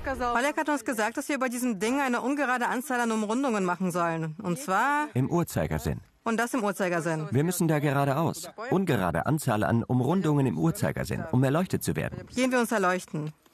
Oleg hat uns gesagt, dass wir bei diesem Ding eine ungerade Anzahl an Umrundungen machen sollen. Und zwar... Im Uhrzeigersinn. Und das im Uhrzeigersinn. Wir müssen da geradeaus. Ungerade Anzahl an Umrundungen im Uhrzeigersinn, um erleuchtet zu werden. Gehen wir uns erleuchten.